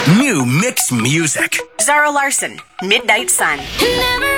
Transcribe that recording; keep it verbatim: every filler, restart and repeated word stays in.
New mixed music. Zara Larson, Midnight Sun. Never